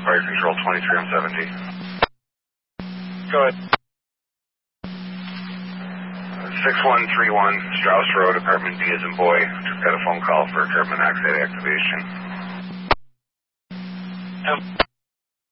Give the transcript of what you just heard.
Fire Control 23 on 70. Go ahead. 6131 Strauss Road, Apartment B as in boy. Just got a phone call for carbon monoxide activation.